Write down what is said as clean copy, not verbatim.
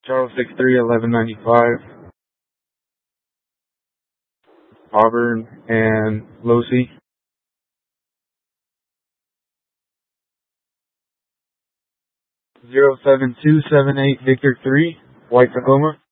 Charles 63 1195. Auburn and Losi. 07278 Victor 3, White Tacoma.